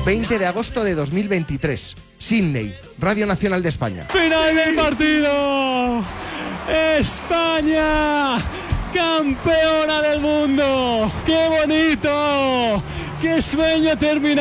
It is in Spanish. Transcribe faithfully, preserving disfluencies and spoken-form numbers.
veinte de agosto de dos mil veintitrés. Sydney, Radio Nacional de España. Final del partido. España, campeona del mundo. ¡Qué bonito! ¡Qué sueño terminado!